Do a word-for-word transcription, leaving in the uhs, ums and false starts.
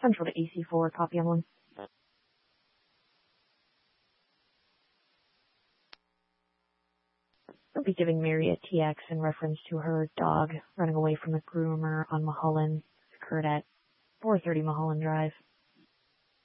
Central to A C four, copy on one. I'll be giving Mary a T X in reference to her dog running away from the groomer on Mulholland. It occurred at four thirty Mulholland Drive.